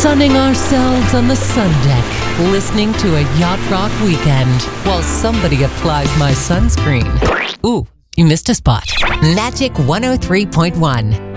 sunning ourselves on the sun deck, listening to a yacht rock weekend while somebody applies my sunscreen. Ooh, you missed a spot. Magic 103.1.